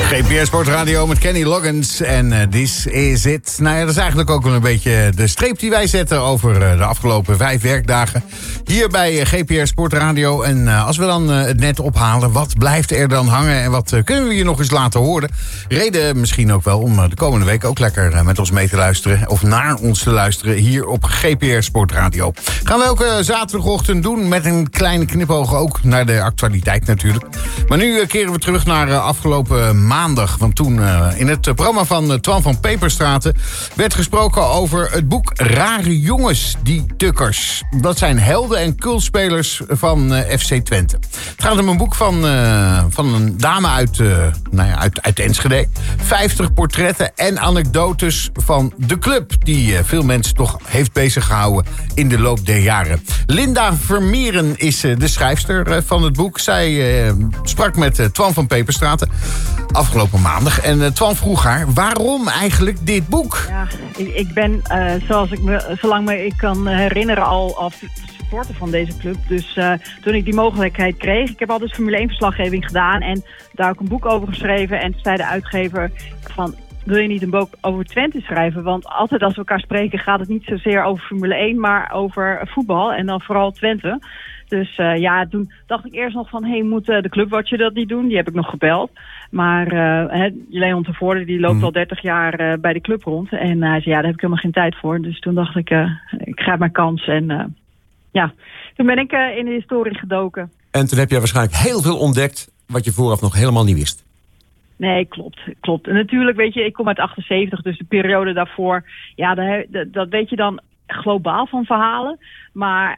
GPS Sportradio met Kenny Loggins en This Is It. Nou ja, dat is eigenlijk ook wel een beetje de streep die wij zetten over de afgelopen 5 werkdagen. Hier bij GPS Sportradio. En als we dan het net ophalen, wat blijft er dan hangen en wat kunnen we je nog eens laten horen? Reden misschien ook wel om de komende week ook lekker met ons mee te luisteren. Of naar ons te luisteren hier op GPS Sportradio. Gaan we elke zaterdagochtend doen met een kleine knipoog ook naar de actualiteit natuurlijk. Maar nu keren we terug naar afgelopen maandag. Want toen in het programma van Twan van Peperstraten werd gesproken over het boek Rare Jongens, die Tukkers. Dat zijn helden en cultspelers van FC Twente. Het gaat om een boek van een dame uit Enschede. 50 portretten en anekdotes van de club die veel mensen toch heeft bezig gehouden in de loop der jaren. Linda Vermeeren is de schrijfster van het boek. Zij sprak met Twan van Peperstraten afgelopen maandag. En Twan vroeg haar, waarom eigenlijk dit boek? Ja, ik ben, zolang ik kan herinneren, al supporter van deze club. Dus toen ik die mogelijkheid kreeg, ik heb altijd Formule 1 verslaggeving gedaan en daar ook een boek over geschreven. En toen zei de uitgever van, wil je niet een boek over Twente schrijven? Want altijd als we elkaar spreken gaat het niet zozeer over Formule 1, maar over voetbal en dan vooral Twente. Dus toen dacht ik eerst nog van, moet de Clubwatcher dat niet doen? Die heb ik nog gebeld. Maar Leon Tervoorde, die loopt al 30 jaar bij de club rond. En hij zei, daar heb ik helemaal geen tijd voor. Dus toen dacht ik, ik grijp mijn kans. En toen ben ik in de historie gedoken. En toen heb jij waarschijnlijk heel veel ontdekt wat je vooraf nog helemaal niet wist. Nee, klopt. En natuurlijk, weet je, ik kom uit 78, dus de periode daarvoor, dat weet je dan globaal van verhalen. Maar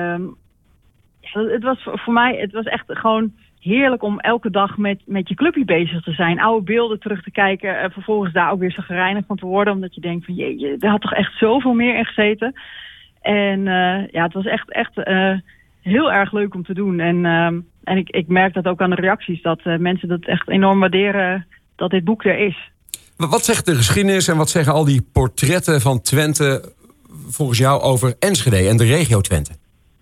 het was voor mij, het was echt gewoon heerlijk om elke dag met je clubje bezig te zijn. Oude beelden terug te kijken. Vervolgens daar ook weer chagrijnig van te worden. Omdat je denkt van, jeetje, er had toch echt zoveel meer in gezeten. En het was echt heel erg leuk om te doen. En ik merk dat ook aan de reacties. Dat mensen dat echt enorm waarderen dat dit boek er is. Wat zegt de geschiedenis en wat zeggen al die portretten van Twente volgens jou over Enschede en de regio Twente?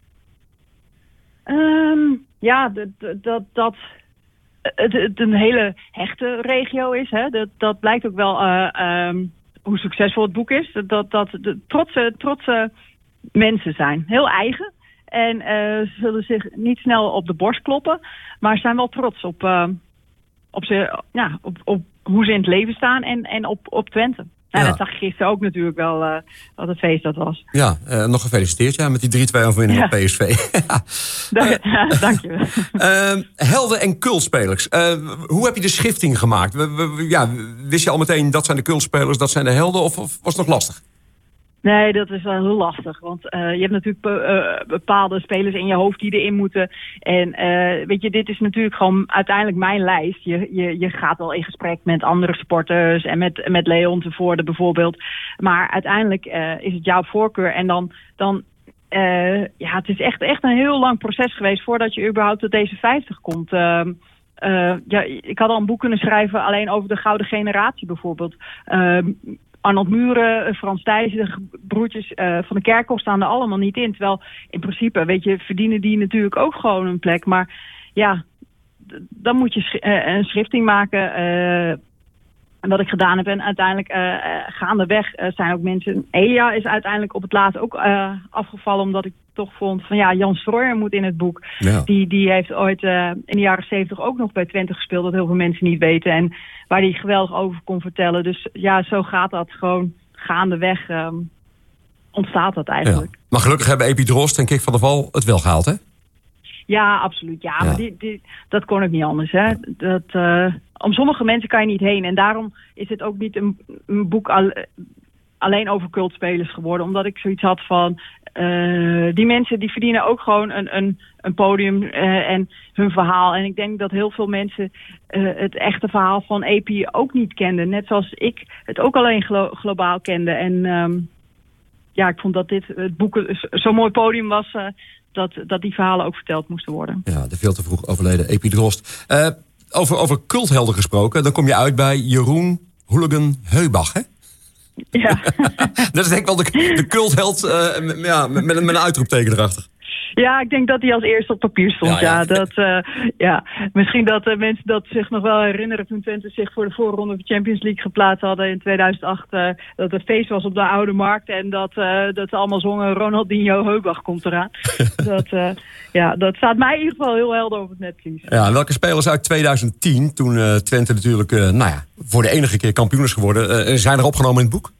Dat het een hele hechte regio is. Hè? Dat blijkt ook wel hoe succesvol het boek is. Dat de trotse mensen zijn. Heel eigen. En ze zullen zich niet snel op de borst kloppen. Maar zijn wel trots op hoe ze in het leven staan en op Twente. Ja. Dat zag ik gisteren ook natuurlijk wel, wat een feest dat was. Ja, nog gefeliciteerd met die 3-2 overwinning op PSV. Dank je wel. Helden en cultspelers. Hoe heb je de schifting gemaakt? Wist je al meteen, dat zijn de cultspelers, dat zijn de helden? Of was het nog lastig? Nee, dat is wel heel lastig. Want je hebt natuurlijk bepaalde spelers in je hoofd die erin moeten. En weet je, dit is natuurlijk gewoon uiteindelijk mijn lijst. Je gaat wel in gesprek met andere sporters en met Leon Tervoorde bijvoorbeeld. Maar uiteindelijk is het jouw voorkeur. En dan het is echt een heel lang proces geweest voordat je überhaupt tot deze 50 komt. Ik had al een boek kunnen schrijven alleen over de gouden generatie bijvoorbeeld. Arnold Muren, Frans Thijssen, de broertjes van de Kerkhof staan er allemaal niet in. Terwijl in principe, weet je, verdienen die natuurlijk ook gewoon een plek. Maar ja, dan moet je een schifting maken. En wat ik gedaan heb. En uiteindelijk gaandeweg zijn ook mensen. Elia is uiteindelijk op het laatst ook afgevallen. Omdat ik toch vond van Jan Strooijer moet in het boek. Ja. Die heeft ooit in de jaren 70 ook nog bij Twente gespeeld. Dat heel veel mensen niet weten. En waar hij geweldig over kon vertellen. Dus ja, zo gaat dat gewoon gaandeweg. Ontstaat dat eigenlijk. Ja. Maar gelukkig hebben Epi Drost en Kik van der Val het wel gehaald, hè? Ja, absoluut. Ja. Maar dat kon ook niet anders. Hè? Om sommige mensen kan je niet heen. En daarom is het ook niet een boek alleen over cultspelers geworden. Omdat ik zoiets had van die mensen die verdienen ook gewoon een podium en hun verhaal. En ik denk dat heel veel mensen het echte verhaal van Epi ook niet kenden. Net zoals ik het ook alleen globaal kende. En ik vond dat dit het boek zo'n mooi podium was. Dat die verhalen ook verteld moesten worden. Ja, de veel te vroeg overleden Epi Drost. Over culthelden gesproken, dan kom je uit bij Jeroen Hooligan Heubach, hè? Ja. Dat is denk ik wel de cultheld met een uitroepteken erachter. Ja, ik denk dat hij als eerste op papier stond. Misschien dat mensen dat zich nog wel herinneren toen Twente zich voor de voorronde van de Champions League geplaatst hadden in 2008. Dat het feest was op de Oude Markt en dat ze allemaal zongen Ronaldinho Heubach komt eraan. Dat staat mij in ieder geval heel helder op het netvlies. Ja, en welke spelers uit 2010, toen Twente natuurlijk voor de enige keer kampioen is geworden, zijn er opgenomen in het boek?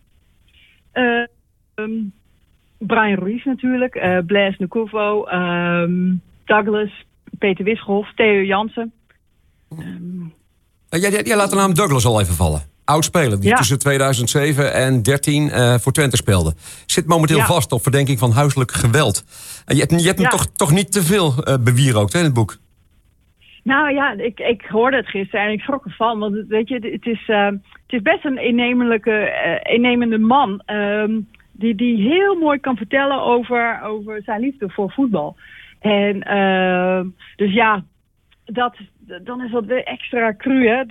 Brian Ruiz natuurlijk, Blaise Nkovo, Douglas, Peter Wisgerhof, Theo Jansen. Jij laat de naam Douglas al even vallen. Oud-speler die tussen 2007 en 2013 voor Twente speelde. Zit momenteel vast op verdenking van huiselijk geweld. Je hebt hem toch niet te veel bewierookt in het boek? Nou ja, ik hoorde het gisteren en ik schrok ervan. Want weet je, het is best een innemende man. Die heel mooi kan vertellen over zijn liefde voor voetbal. En dus ja, dan is dat weer extra cru, hè.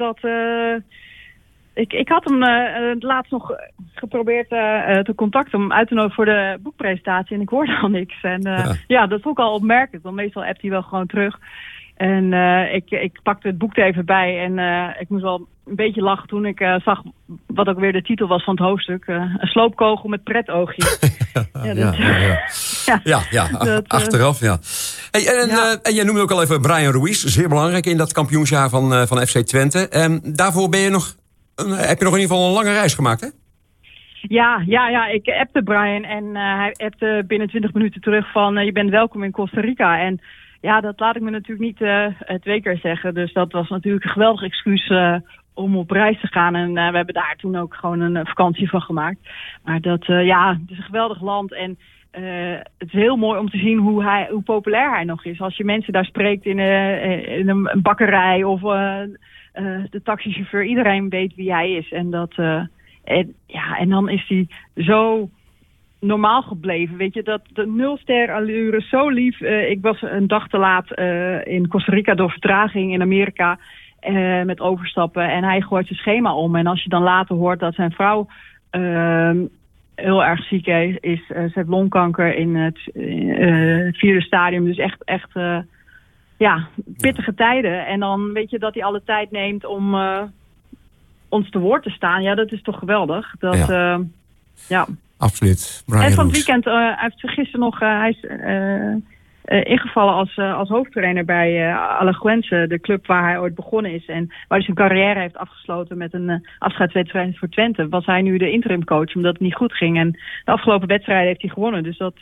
Ik had hem laatst nog geprobeerd te contacten om uit te nodigen voor de boekpresentatie. En ik hoorde al niks. En dat vond ik al opmerkelijk. Want meestal appt hij wel gewoon terug. En ik pakte het boek er even bij. En ik moest wel een beetje lachen toen ik zag wat ook weer de titel was van het hoofdstuk. Een sloopkogel met pretoogje. Achteraf, ja. Hey, en jij noemde ook al even Brian Ruiz. Zeer belangrijk in dat kampioensjaar van FC Twente. Daarvoor heb je nog in ieder geval een lange reis gemaakt, hè? Ja, ik appte Brian en hij appte binnen 20 minuten terug van je bent welkom in Costa Rica. En ja, dat laat ik me natuurlijk niet 2 keer zeggen. Dus dat was natuurlijk een geweldig excuus om op reis te gaan. En we hebben daar toen ook gewoon een vakantie van gemaakt. Maar het is een geweldig land. En het is heel mooi om te zien hoe populair hij nog is. Als je mensen daar spreekt in een bakkerij of de taxichauffeur. Iedereen weet wie hij is. En en dan is hij zo normaal gebleven, weet je, dat de 0-ster allure, zo lief. Ik was een dag te laat in Costa Rica door vertraging in Amerika met overstappen en hij gooit zijn schema om. En als je dan later hoort dat zijn vrouw heel erg ziek is, ze heeft longkanker in het 4e stadium, dus echt pittige tijden. En dan weet je dat hij alle tijd neemt om ons te woord te staan. Ja, dat is toch geweldig. Absoluut. Brian en van het Ruiz. weekend, hij heeft gisteren nog, hij is ingevallen als hoofdtrainer bij Alajuelense, de club waar hij ooit begonnen is. En waar hij zijn carrière heeft afgesloten met een afscheidswedstrijd voor Twente. Was hij nu de interimcoach, omdat het niet goed ging. En de afgelopen wedstrijden heeft hij gewonnen. Dus dat...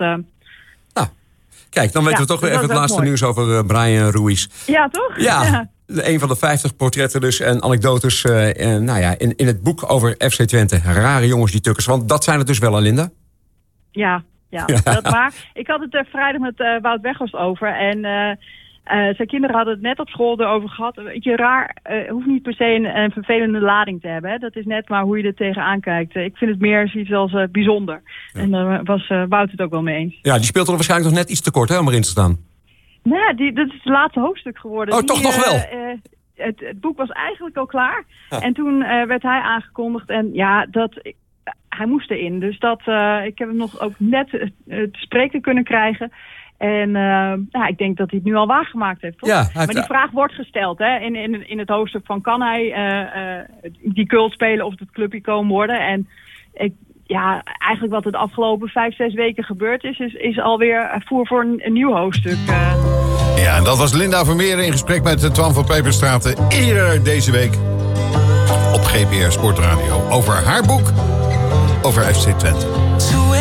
Kijk, dan weten we toch weer even het laatste mooi nieuws over Brian Ruiz. Ja, toch? Ja. Een van de 50 portretten dus en anekdotes in het boek over FC Twente. Rare jongens die tukkers, want dat zijn het dus wel, Linda? Ja, dat waar. Ik had het vrijdag met Wout Weghorst over en zijn kinderen hadden het net op school erover gehad. Weet je, raar, hoeft niet per se een vervelende lading te hebben. Hè? Dat is net maar hoe je er tegenaan kijkt. Ik vind het meer zoiets als bijzonder. Ja. En daar was Wout het ook wel mee eens. Ja, die speelt er waarschijnlijk nog net iets te kort, hè, om erin te staan. Nee, dat is het laatste hoofdstuk geworden. Oh, toch nog wel? Het boek was eigenlijk al klaar. Ja. En toen werd hij aangekondigd. En ja, hij moest erin. Dus ik heb hem nog ook net te spreken kunnen krijgen. En ik denk dat hij het nu al waargemaakt heeft. Toch? Ja, maar die vraag wordt gesteld hè, in het hoofdstuk van kan hij die cult spelen of het clubicoon worden. En eigenlijk wat het de afgelopen 5-6 weken gebeurd is alweer voer voor een nieuw hoofdstuk. Ja, en dat was Linda Vermeeren in gesprek met Twan van Peperstraten eerder deze week op GPR Sportradio over haar boek over FC Twente.